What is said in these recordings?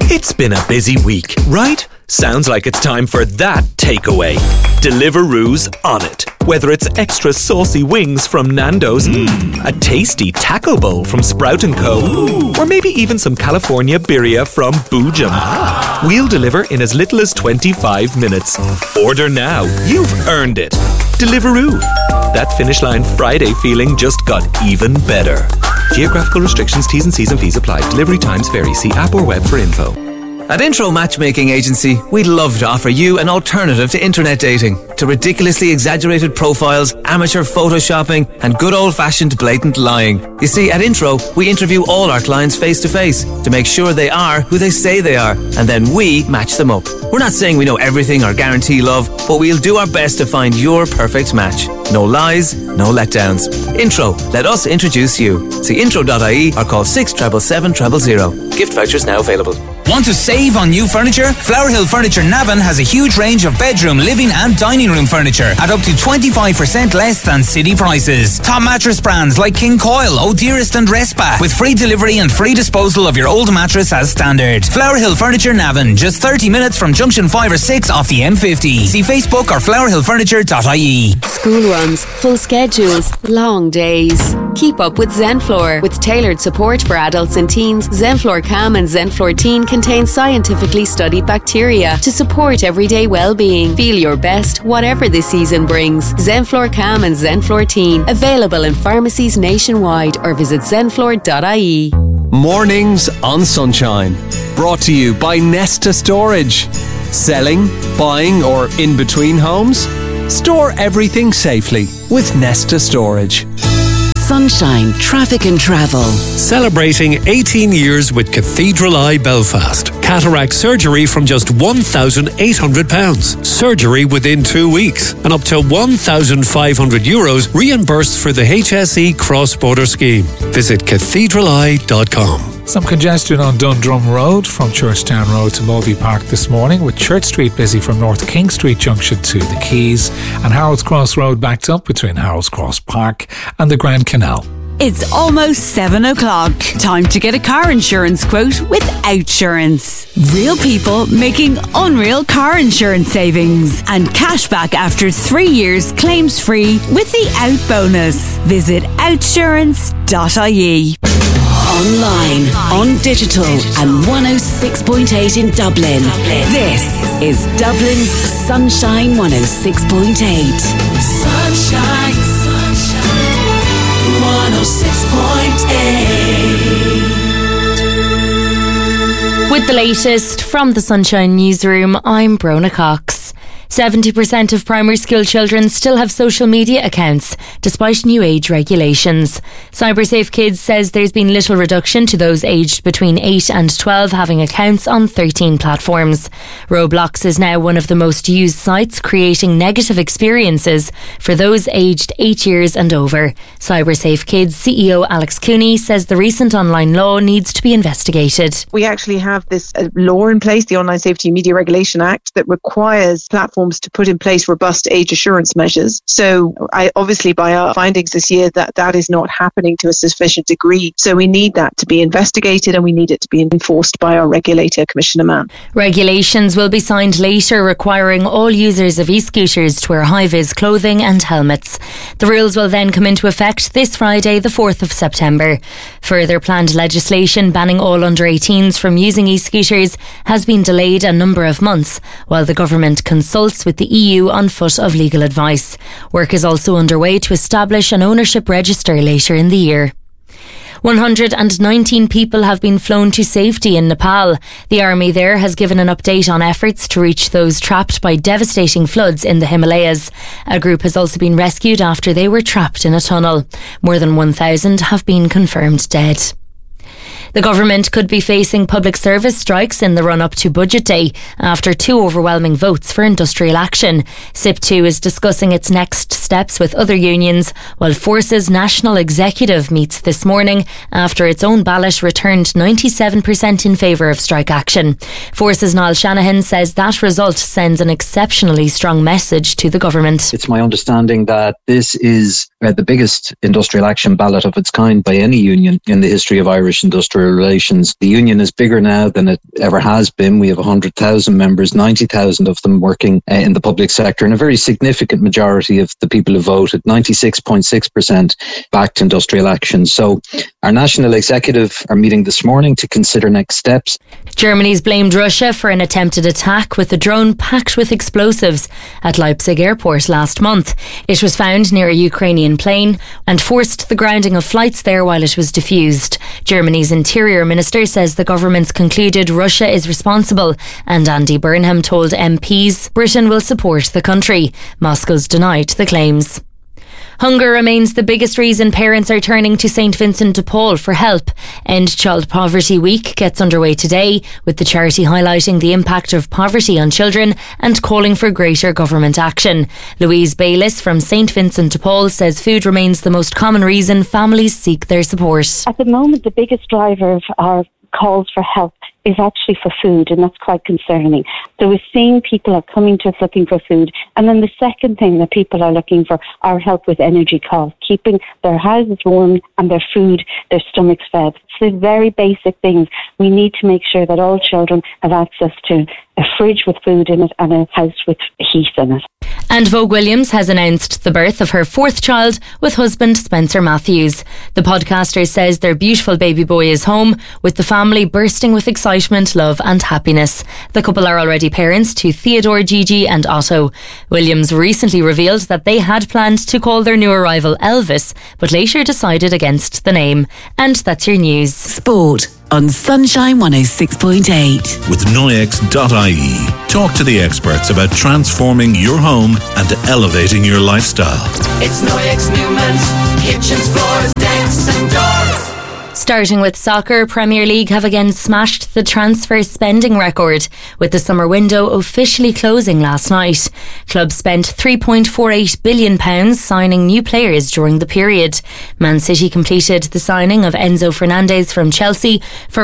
It's been a busy week, right? Sounds like it's time for that takeaway. Deliveroo's on it. Whether it's extra saucy wings from Nando's, a tasty taco bowl from Sprout & Co, or maybe even some California birria from Boojum. We'll deliver in as little as 25 minutes. Order now. You've earned it. Deliveroo. That Finish Line Friday feeling just got even better. Geographical restrictions, T's and C's and fees apply. Delivery times vary. See app or web for info. At Intro Matchmaking Agency, we'd love to offer you an alternative to internet dating, to ridiculously exaggerated profiles, amateur photoshopping, and good old-fashioned blatant lying. You see, at Intro, we interview all our clients face-to-face to make sure they are who they say they are, and then we match them up. We're not saying we know everything or guarantee love, but we'll do our best to find your perfect match. No lies, no letdowns. Intro, let us introduce you. See intro.ie or call 677 000. Gift vouchers now available. Want to save on new furniture? Flower Hill Furniture Navan has a huge range of bedroom, living and dining room furniture at up to 25% less than city prices. Top mattress brands like King Coil, O'Dearest and Respa, with free delivery and free disposal of your old mattress as standard. Flower Hill Furniture Navan, just 30 minutes from junction 5 or 6 off the M50. See Facebook or flowerhillfurniture.ie. School runs, full schedules, long days. Keep up with Zenflor. With tailored support for adults and teens, Zenflor Calm and Zenflor Teen contain scientifically studied bacteria to support everyday well-being. Feel your best, whatever the season brings. Zenflor Calm and Zenflor Teen. Available in pharmacies nationwide or visit zenflor.ie. Mornings on Sunshine. Brought to you by Nesta Storage. Selling, buying or in between homes? Store everything safely with Nesta Storage. Sunshine Traffic and Travel. Celebrating 18 years with Cathedral Eye Belfast. Cataract surgery from just £1,800. Surgery within 2 weeks. And up to €1,500 reimbursed for the HSE cross-border scheme. Visit cathedraleye.com. Some congestion on Dundrum Road from Churchtown Road to Mulvey Park this morning, with Church Street busy from North King Street Junction to the Quays, and Harold's Cross Road backed up between Harold's Cross Park and the Grand Canal. It's almost 7 o'clock. Time to get a car insurance quote with Outsurance. Real people making unreal car insurance savings and cashback after 3 years claims free with the Out bonus. Visit outsurance.ie. Online, on digital and 106.8 in Dublin. This is Dublin's Sunshine 106.8. Sunshine, sunshine, 106.8. With the latest from the Sunshine Newsroom, I'm Brona Cox. 70% of primary school children still have social media accounts, despite new age regulations. CyberSafe Kids says there's been little reduction to those aged between 8 and 12 having accounts on 13 platforms. Roblox is now one of the most used sites, creating negative experiences for those aged 8 years and over. CyberSafe Kids CEO Alex Cooney says the recent online law needs to be investigated. We actually have this law in place, the Online Safety and Media Regulation Act, that requires platforms to put in place robust age assurance measures. So obviously by our findings this year that is not happening to a sufficient degree. So we need that to be investigated and we need it to be enforced by our regulator, Commissioner Mann. Regulations will be signed later, requiring all users of e-scooters to wear high-vis clothing and helmets. The rules will then come into effect this Friday, the 4th of September. Further planned legislation banning all under 18s from using e-scooters has been delayed a number of months, while the government consults with the EU on foot of legal advice. Work is also underway to establish an ownership register later in the year. 119 people have been flown to safety in Nepal. The army there has given an update on efforts to reach those trapped by devastating floods in the Himalayas. A group has also been rescued after they were trapped in a tunnel. More than 1,000 have been confirmed dead. The government could be facing public service strikes in the run-up to Budget Day after 2 overwhelming votes for industrial action. SIP2 is discussing its next steps with other unions, while Force's National Executive meets this morning after its own ballot returned 97% in favour of strike action. Force's Niall Shanahan says that result sends an exceptionally strong message to the government. It's my understanding that this is the biggest industrial action ballot of its kind by any union in the history of Irish industrial relations. The union is bigger now than it ever has been. We have 100,000 members, 90,000 of them working in the public sector, and a very significant majority of the people who voted, 96.6%, backed industrial action. So our national executive are meeting this morning to consider next steps. Germany's blamed Russia for an attempted attack with a drone packed with explosives at Leipzig airport last month. It was found near a Ukrainian plane and forced the grounding of flights there while it was defused. Germany's Interior Minister says the government's concluded Russia is responsible, and Andy Burnham told MPs Britain will support the country. Moscow's denied the claims. Hunger remains the biggest reason parents are turning to St Vincent de Paul for help. End Child Poverty Week gets underway today, with the charity highlighting the impact of poverty on children and calling for greater government action. Louise Bayliss from St Vincent de Paul says food remains the most common reason families seek their support. At the moment, the biggest driver of our calls for help is actually for food, and that's quite concerning. So we're seeing people are coming to us looking for food, and then the second thing that people are looking for are help with energy costs, keeping their houses warm and their food, their stomachs fed. So very basic things. We need to make sure that all children have access to a fridge with food in it and a house with heat in it. And Vogue Williams has announced the birth of her fourth child with husband Spencer Matthews. The podcaster says their beautiful baby boy is home, with the family bursting with excitement, love and happiness. The couple are already parents to Theodore, Gigi and Otto. Williams recently revealed that they had planned to call their new arrival Elvis, but later decided against the name. And that's your news. Sport on Sunshine 106.8. With Noyex.ie. Talk to the experts about transforming your home and elevating your lifestyle. It's Noyex Newman's kitchens, floors, decks and doors. Starting with soccer, Premier League have again smashed the transfer spending record, with the summer window officially closing last night. Clubs spent £3.48 billion signing new players during the period. Man City completed the signing of Enzo Fernandez from Chelsea for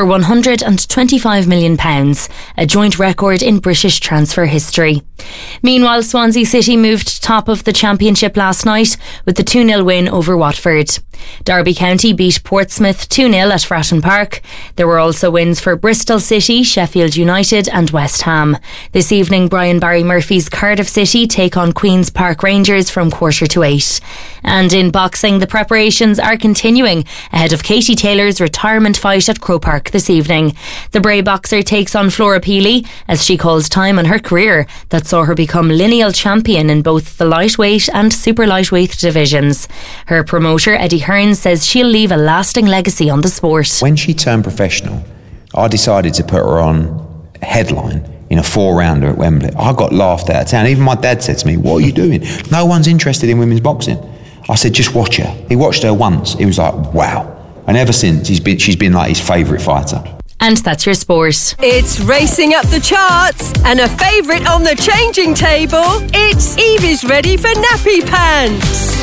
£125 million, a joint record in British transfer history. Meanwhile, Swansea City moved top of the Championship last night with the 2-0 win over Watford. Derby County beat Portsmouth 2-0 at Fratton Park. There were also wins for Bristol City, Sheffield United and West Ham. This evening, Brian Barry Murphy's Cardiff City take on Queen's Park Rangers from 7:45. And in boxing, the preparations are continuing ahead of Katie Taylor's retirement fight at Croke Park this evening. The Bray boxer takes on Flora Peely as she calls time on her career that saw her become lineal champion in both the lightweight and super lightweight divisions. Her promoter, Eddie Hearn, says she'll leave a lasting legacy on the sport. When she turned professional, I decided to put her on headline in a 4-rounder at Wembley. I got laughed out of town. Even my dad said to me, "What are you doing? No one's interested in women's boxing." I said, "Just watch her." He watched her once. He was like, "Wow." And ever since, she's been like his favourite fighter. And that's your sport. It's racing up the charts and a favourite on the changing table. It's Evie's ready for nappy pants.